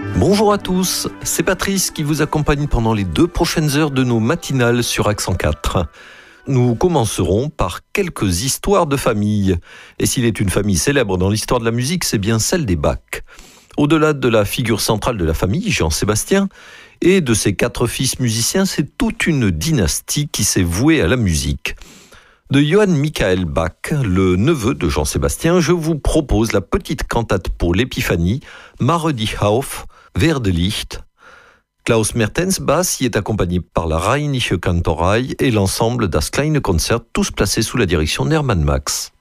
Bonjour à tous, c'est Patrice qui vous accompagne pendant les 2 prochaines heures de nos matinales sur Accent 4. Nous commencerons par quelques histoires de famille. Et s'il est une famille célèbre dans l'histoire de la musique, c'est bien celle des Bach. Au-delà de la figure centrale de la famille, Jean-Sébastien, et de ses 4 fils musiciens, c'est toute une dynastie qui s'est vouée à la musique. De Johann Michael Bach, le neveu de Jean-Sébastien, je vous propose la petite cantate pour l'Épiphanie, Mache dich auf, werde Licht. Klaus Mertens basse y est accompagné par la Rheinische Kantorei et l'ensemble Das kleine Konzert, tous placés sous la direction d'Hermann Max.